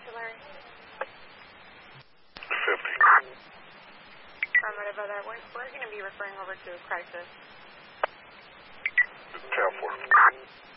Larry. 50. Affirmative of that. We're going to be referring over to crisis.